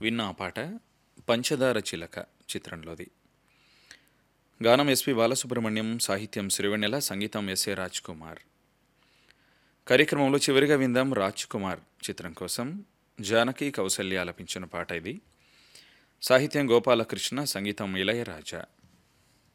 విన్న ఆ పాట 'పంచదార చిలక' చిత్రంలోది. గానం ఎస్పి బాలసుబ్రహ్మణ్యం, సాహిత్యం సిరివెన్నెల, సంగీతం ఎస్ఏ రాజ్ కుమార్. కార్యక్రమంలో చివరిగా విందాం 'రాజ్ కుమార్' చిత్రం కోసం జానకి కౌసల్య ఆలపించిన పాట ఇది. సాహిత్యం గోపాలకృష్ణ, సంగీతం ఇళయరాజా.